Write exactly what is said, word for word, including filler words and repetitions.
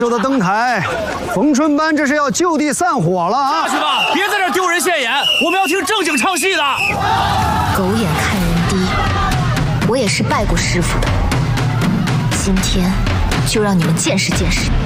的登台，冯春班这是要就地散伙了啊！ 下去吧，别在这丢人现眼，我们要听正经唱戏的。 狗眼看人低，我也是拜过师傅的，今天就让你们见识见识。